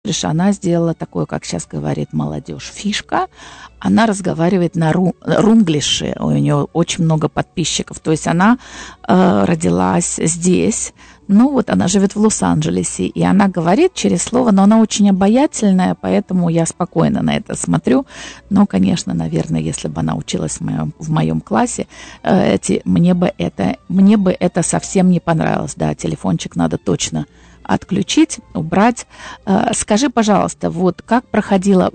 она сделала такое, как сейчас говорит молодежь, фишка. Она разговаривает на рунглише, у нее очень много подписчиков. То есть она родилась здесь, ну вот она живет в Лос-Анджелесе, и она говорит через слово, но она очень обаятельная, поэтому я спокойно на это смотрю. Но, конечно, наверное, если бы она училась в моем классе, мне бы это совсем не понравилось. Да, телефончик надо точно отключить, убрать. Скажи, пожалуйста, вот как проходила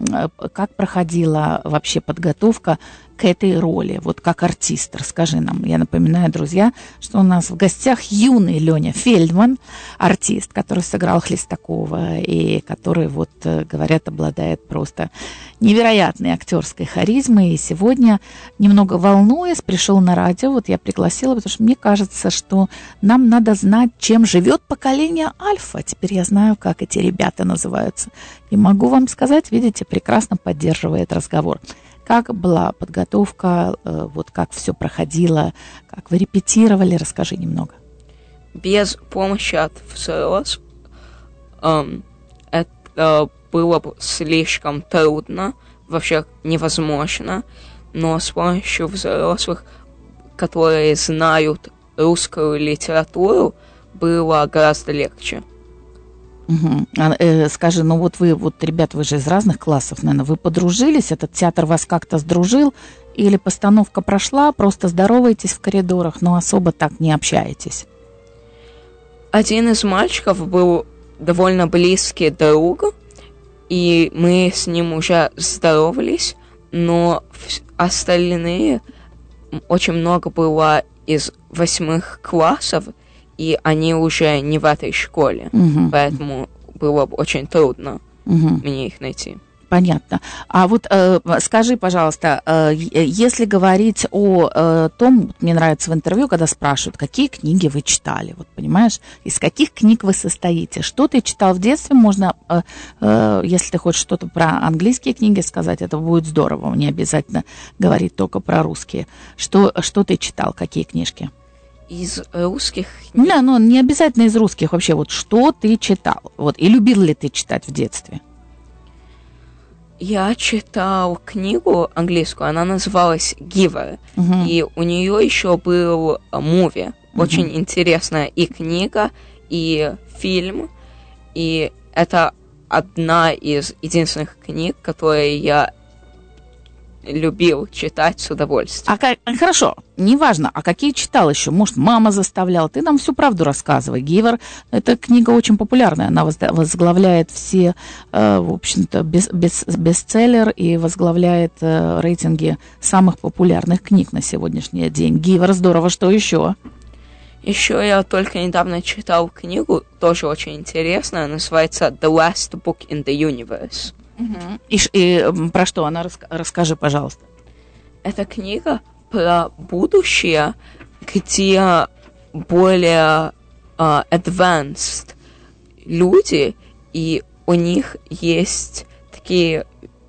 вообще подготовка к этой роли, вот как артист? Расскажи нам. Я напоминаю, друзья, что у нас в гостях юный Леня Фельдман, артист, который сыграл Хлестакова и который, вот, говорят, обладает просто невероятной актерской харизмой. И сегодня, немного волнуясь, пришел на радио, вот я пригласила, потому что мне кажется, что нам надо знать, чем живет поколение Альфа. Теперь я знаю, как эти ребята называются. И могу вам сказать, видите, прекрасно поддерживает разговор. Как была подготовка, вот как все проходило, как вы репетировали? Расскажи немного. Без помощи от взрослых это было бы слишком трудно, вообще невозможно, но с помощью взрослых, которые знают русскую литературу, было гораздо легче. Угу. Скажи, ну вот вы, вот, ребята, вы же из разных классов, наверное, вы подружились, этот театр вас как-то сдружил, или постановка прошла, просто здороваетесь в коридорах, но особо так не общаетесь? Один из мальчиков был довольно близкий друг, и мы с ним уже здоровались, но остальные, очень много было из 8 классов, и они уже не в этой школе, поэтому было бы очень трудно мне их найти. Понятно. А вот скажи, пожалуйста, если говорить о том, мне нравится в интервью, когда спрашивают, какие книги вы читали, вот понимаешь, из каких книг вы состоите, что ты читал в детстве, можно, если ты хочешь что-то про английские книги сказать, это будет здорово, не обязательно говорить только про русские. Что ты читал, какие книжки? Из русских книг? Да, но не обязательно из русских вообще, вот что ты читал, вот, и любил ли ты читать в детстве? Я читал книгу английскую, она называлась «Giver», и у нее еще был муви, очень интересная и книга, и фильм, и это одна из единственных книг, которые я любил читать с удовольствием. Хорошо, неважно, а какие читал еще? Может, мама заставляла? Ты нам всю правду рассказывай. «Гивер» — это книга очень популярная, она возглавляет все, в общем-то, бестселлер и возглавляет рейтинги самых популярных книг на сегодняшний день. «Гивер» здорово, что еще? Еще я только недавно читал книгу, тоже очень интересная, называется «The Last Book in the Universe». И про что она? Расскажи, пожалуйста. Это книга про будущее, где более advanced люди, и у них есть такие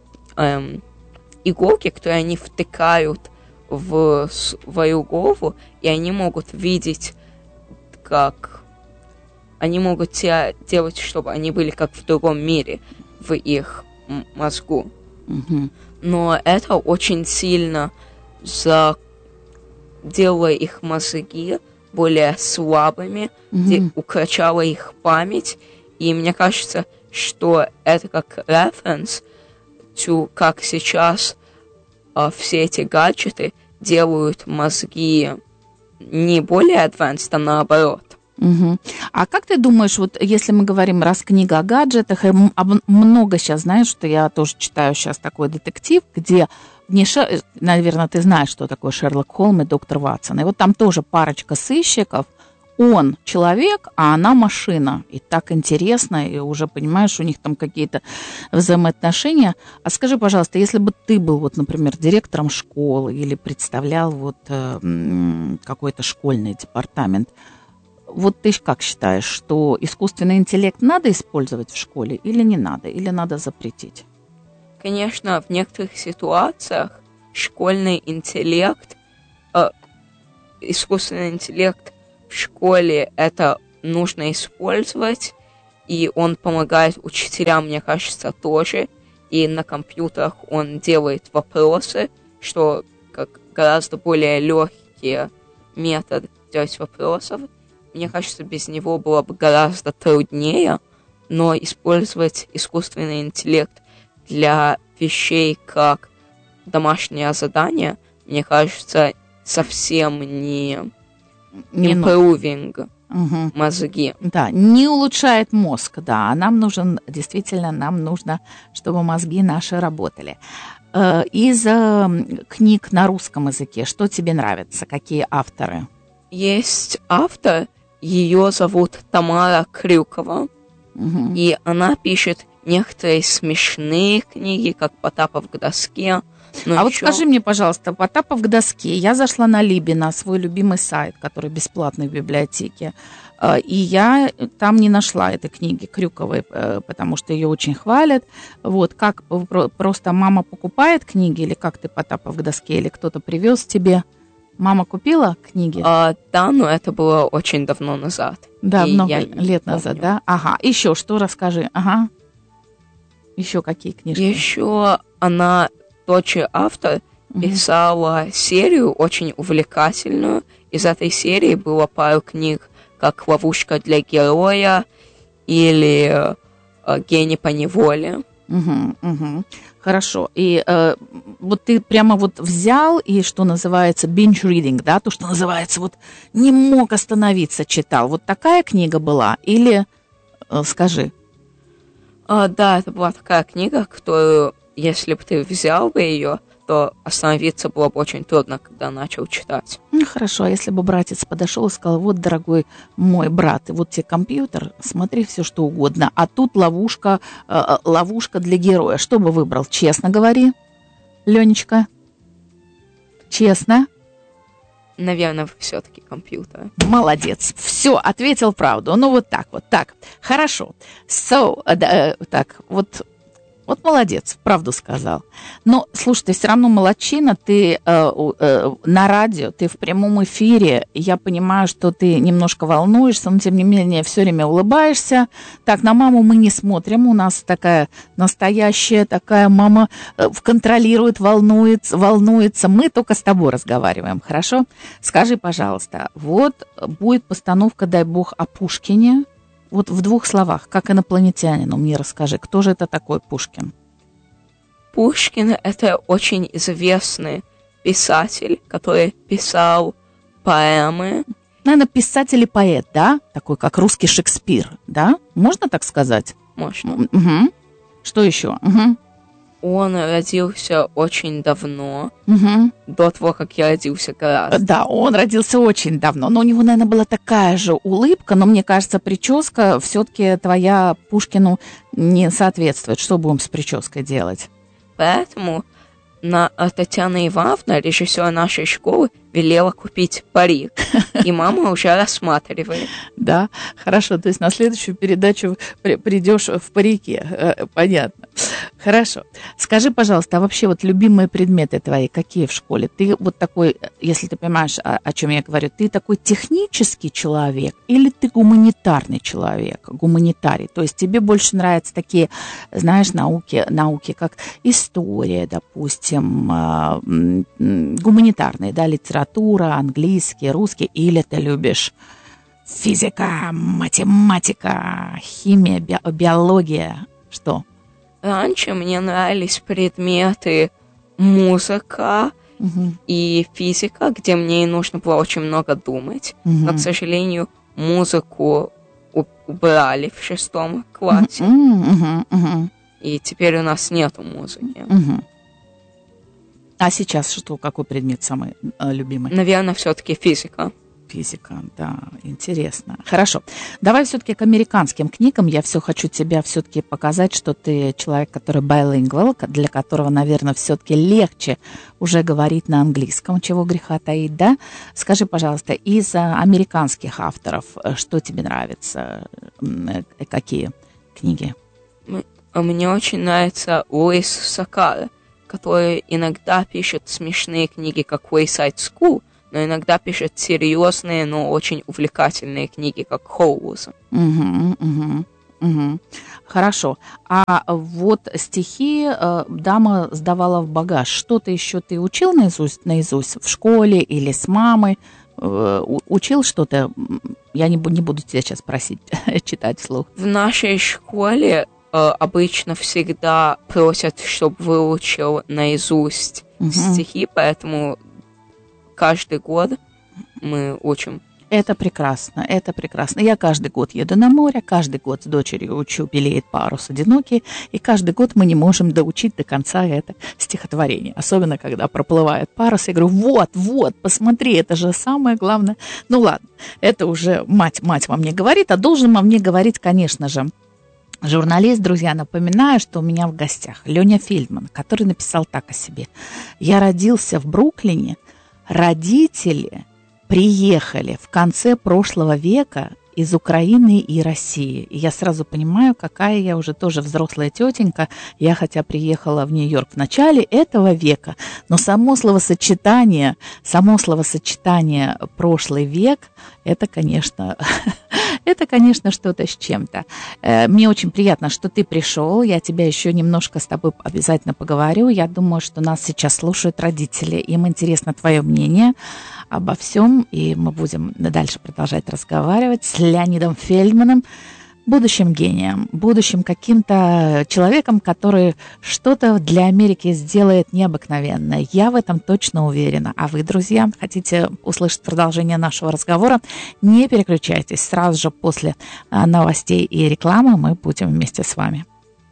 иголки, которые они втыкают в свою голову, и они могут видеть, как они могут делать, чтобы они были как в другом мире, в их мозгу. Но это очень сильно делало их мозги более слабыми, укорочало их память, и мне кажется, что это как референс, как сейчас все эти гаджеты делают мозги не более advanced, а наоборот. А как ты думаешь, вот если мы говорим, раз книга о гаджетах, и много сейчас, знаешь, что я тоже читаю сейчас такой детектив, где, наверное, ты знаешь, что такое Шерлок Холмс и доктор Ватсон, и вот там тоже парочка сыщиков, он человек, а она машина, и так интересно, и уже, понимаешь, у них там какие-то взаимоотношения. А скажи, пожалуйста, если бы ты был, вот, например, директором школы или представлял вот какой-то школьный департамент, вот ты как считаешь, что искусственный интеллект надо использовать в школе или не надо, или надо запретить? Конечно, в некоторых ситуациях школьный интеллект, искусственный интеллект в школе это нужно использовать, и он помогает учителям, мне кажется, тоже. И на компьютерах он делает вопросы, что как гораздо более легкий метод делать вопросов. Мне кажется, без него было бы гораздо труднее, но использовать искусственный интеллект для вещей, как домашнее задание, мне кажется, совсем не improving мозги. Да, не улучшает мозг, да. Нам нужно, чтобы мозги наши работали. Из книг на русском языке, что тебе нравится? Какие авторы? Есть автор, ее зовут Тамара Крюкова, и она пишет некоторые смешные книги, как «Потапов к доске». Вот скажи мне, пожалуйста, «Потапов к доске». Я зашла на Либи, на свой любимый сайт, который бесплатный в библиотеке, и я там не нашла этой книги Крюковой, потому что ее очень хвалят. Вот, как просто мама покупает книги, или как ты «Потапов к доске», или кто-то привез тебе? Мама купила книги? Да, но это было очень давно назад. Да, много лет назад, да? Ага, еще что, расскажи. Ага. Еще какие книжки? Еще она, тот же автор, писала серию очень увлекательную. Из этой серии было пару книг, как «Ловушка для героя» или «Гений по неволе». Хорошо. И вот ты прямо вот взял и, что называется, binge reading, да, то, что называется, вот не мог остановиться, читал. Вот такая книга была? Или, скажи? Да, это была такая книга, которую, если бы ты взял бы ее, то остановиться было бы очень трудно, когда начал читать. Хорошо, а если бы братец подошел и сказал: вот, дорогой мой брат, и вот тебе компьютер, смотри все что угодно, а тут ловушка для героя. Что бы выбрал? Честно говори, Ленечка. Честно? Наверное, все-таки компьютер. Молодец. Все, ответил правду. Ну, вот так вот. Так, хорошо. Так, вот молодец, правду сказал. Но, слушай, ты все равно молодчина, ты на радио, ты в прямом эфире, я понимаю, что ты немножко волнуешься, но, тем не менее, все время улыбаешься. Так, на маму мы не смотрим, у нас такая настоящая, такая мама контролирует, волнуется. Мы только с тобой разговариваем, хорошо? Скажи, пожалуйста, вот будет постановка, дай бог, о Пушкине. Вот в 2 словах, как инопланетянину, мне расскажи, кто же это такой Пушкин? Пушкин – это очень известный писатель, который писал поэмы. Наверное, писатель и поэт, да? Такой, как русский Шекспир, да? Можно так сказать? Можно. Угу. Что еще? Угу. Он родился очень давно, до того, как я родился гораздо. Да, он родился очень давно, но у него, наверное, была такая же улыбка, но мне кажется, прическа все-таки твоя Пушкину не соответствует. Что будем с прической делать? Поэтому Татьяна Ивановна, режиссер нашей школы, велела купить парик, и мама уже рассматривает. Да, хорошо, то есть на следующую передачу придешь в парике, понятно. Хорошо. Скажи, пожалуйста, а вообще вот любимые предметы твои какие в школе? Ты вот такой, если ты понимаешь, о чем я говорю, ты такой технический человек или ты гуманитарный человек, гуманитарий? То есть тебе больше нравятся такие, знаешь, науки как история, допустим, гуманитарные, да, литература, английский, русский, или ты любишь физика, математика, химия, биология, что? Раньше мне нравились предметы музыка и физика, где мне нужно было очень много думать. Но, к сожалению, музыку убрали в 6 классе. И теперь у нас нету музыки. А сейчас что, какой предмет самый любимый? Наверное, все-таки физика. Физика, да, интересно. Хорошо. Давай все-таки к американским книгам. Я хочу тебя все-таки показать, что ты человек, который bilingual, для которого, наверное, все-таки легче уже говорить на английском, чего греха таить, да? Скажи, пожалуйста, из американских авторов, что тебе нравится? Какие книги? Мне очень нравится Луис Сакара, который иногда пишет смешные книги, как Wayside School, но иногда пишет серьезные, но очень увлекательные книги, как Хоуз. Угу. Хорошо. А вот стихи дама сдавала в багаж. Что-то еще ты учил наизусть в школе или с мамой? Учил что-то? Я не буду тебя сейчас просить читать вслух. В нашей школе обычно всегда просят, чтобы выучил наизусть стихи, поэтому каждый год мы учим. Это прекрасно, это прекрасно. Я каждый год еду на море, каждый год с дочерью учу «Белеет парус одинокий», и каждый год мы не можем доучить до конца это стихотворение. Особенно, когда проплывает парус, я говорю, вот, посмотри, это же самое главное. Ну ладно, это уже мать во мне говорит, а должен во мне говорить, конечно же, журналист. Друзья, напоминаю, что у меня в гостях Леня Фельдман, который написал так о себе. «Я родился в Бруклине, родители приехали в конце прошлого века из Украины и России. И я сразу понимаю, какая я уже тоже взрослая тетенька. Я хотя приехала в Нью-Йорк в начале этого века, но само словосочетание «прошлый век» это, конечно, что-то с чем-то. Мне очень приятно, что ты пришел. Я тебя еще немножко с тобой обязательно поговорю. Я думаю, что нас сейчас слушают родители. Им интересно твое мнение обо всем, и мы будем дальше продолжать разговаривать с Леонидом Фельдманом, будущим гением, будущим каким-то человеком, который что-то для Америки сделает необыкновенное. Я в этом точно уверена. А вы, друзья, хотите услышать продолжение нашего разговора? Не переключайтесь. Сразу же после новостей и рекламы мы будем вместе с вами.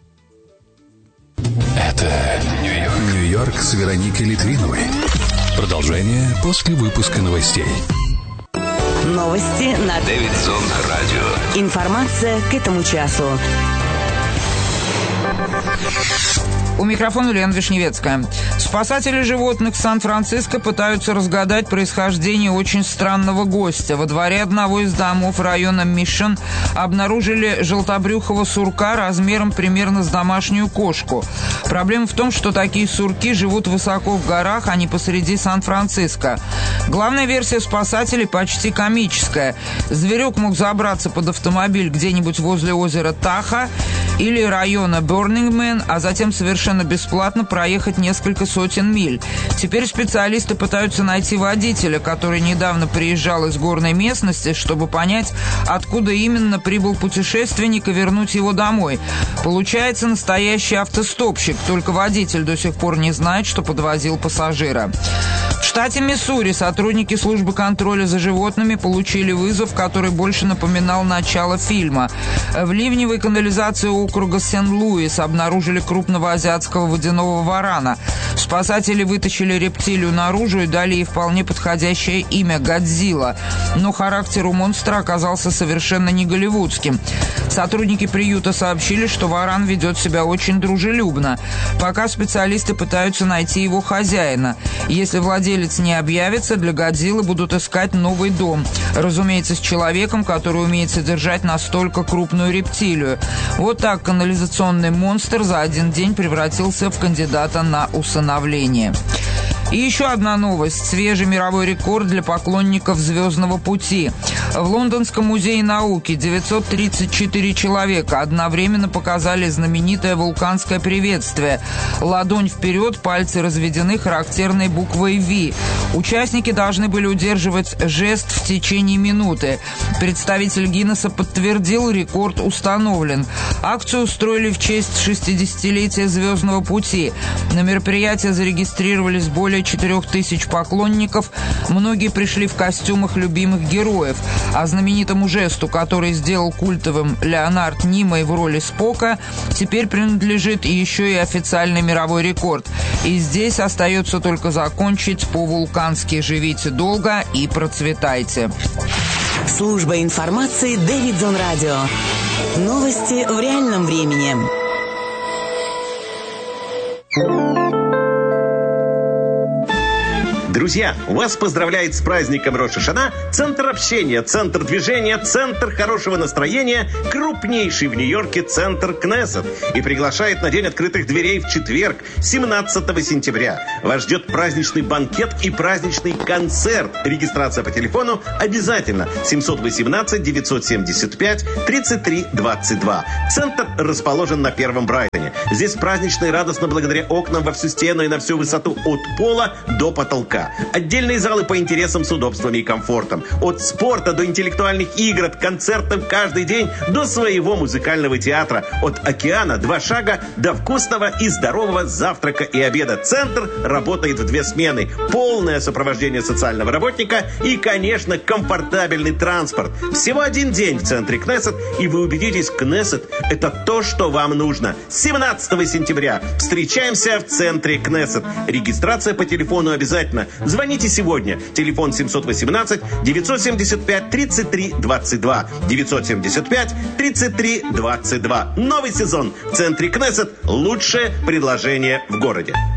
Это Нью-Йорк с Вероникой Литвиновой. Продолжение после выпуска новостей. Новости на Дэвидсон Радио. Информация к этому часу. У микрофона Лена Вишневецкая. Спасатели животных Сан-Франциско пытаются разгадать происхождение очень странного гостя. Во дворе одного из домов района Мишен обнаружили желтобрюхого сурка размером примерно с домашнюю кошку. Проблема в том, что такие сурки живут высоко в горах, а не посреди Сан-Франциско. Главная версия спасателей почти комическая. Зверек мог забраться под автомобиль где-нибудь возле озера Таха или района Бёрнингмен, а затем совершенно бесплатно проехать несколько сотен миль. Теперь специалисты пытаются найти водителя, который недавно приезжал из горной местности, чтобы понять, откуда именно прибыл путешественник, и вернуть его домой. Получается настоящий автостопщик, только водитель до сих пор не знает, что подвозил пассажира. В штате Миссури сотрудники службы контроля за животными получили вызов, который больше напоминал начало фильма. В ливневой канализации округа Сент-Луис обнаружили крупного азиатского водяного варана. Спасатели вытащили рептилию наружу и дали ей вполне подходящее имя – Годзилла. Но характер у монстра оказался совершенно не голливудским. Сотрудники приюта сообщили, что варан ведет себя очень дружелюбно. Пока специалисты пытаются найти его хозяина. Если владелец не объявится, для Годзиллы будут искать новый дом. Разумеется, с человеком, который умеет содержать настолько крупную рептилию. Вот так канализационный монстр за один день превратился в кандидата на усыновление. И еще одна новость. Свежий мировой рекорд для поклонников «Звездного пути». В Лондонском музее науки 934 человека одновременно показали знаменитое вулканское приветствие. Ладонь вперед, пальцы разведены характерной буквой «V». Участники должны были удерживать жест в течение минуты. Представитель Гиннесса подтвердил, рекорд установлен. Акцию устроили в честь 60-летия «Звездного пути». На мероприятие зарегистрировались более 4000 поклонников. Многие пришли в костюмах любимых героев. А знаменитому жесту, который сделал культовым Леонард Нимой в роли Спока, теперь принадлежит еще и официальный мировой рекорд. И здесь остается только закончить по-вулкански: живите долго и процветайте. Служба информации Дэвидсон Радио. Новости в реальном времени. Друзья, вас поздравляет с праздником Рош ха-Шана центр общения, центр движения, центр хорошего настроения, крупнейший в Нью-Йорке центр Кнессет. И приглашает на День открытых дверей в четверг, 17 сентября. Вас ждет праздничный банкет и праздничный концерт. Регистрация по телефону обязательно. 718-975-3322. Центр расположен на Первом Брайтоне. Здесь празднично и радостно благодаря окнам во всю стену и на всю высоту от пола до потолка. Отдельные залы по интересам с удобствами и комфортом. От спорта до интеллектуальных игр, от концертов каждый день до своего музыкального театра. От океана 2 шага до вкусного и здорового завтрака и обеда. Центр работает в 2 смены. Полное сопровождение социального работника и, конечно, комфортабельный транспорт. Всего 1 день в центре Кнессет, и вы убедитесь, Кнессет – это то, что вам нужно. 17 сентября встречаемся в центре Кнессет. Регистрация по телефону обязательно. Звоните сегодня. Телефон 718-975-3322. 975-3322. Новый сезон в центре Кнессет. Лучшее предложение в городе.